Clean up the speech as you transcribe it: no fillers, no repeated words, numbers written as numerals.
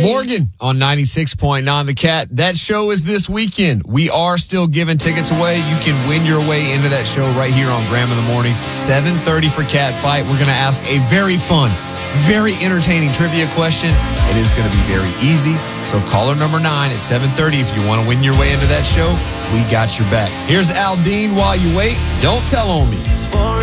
Morgan on 96.9 The Cat. That show is this weekend. We are still giving tickets away. You can win your way into that show right here on Graham in the Mornings, 7:30 for Cat Fight. We're going to ask a very fun, very entertaining trivia question. It is going to be very easy. So caller number 9 at 7:30 if you want to win your way into that show. We got your back. Here's Aldine while you wait. Don't tell on me.